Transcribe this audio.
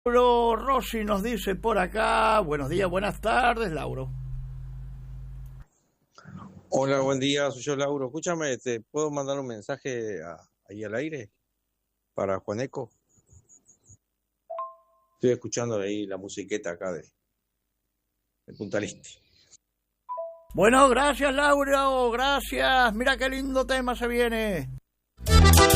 Lauro Rossi nos dice por acá, buenos días, buenas tardes, Lauro. Hola, buen día, soy yo, Lauro. Escúchame, ¿te puedo mandar un mensaje ahí al aire para Juaneco? Estoy escuchando ahí la musiqueta acá de Punta del Este. Bueno, gracias, Lauro, gracias. Mira qué lindo tema se viene.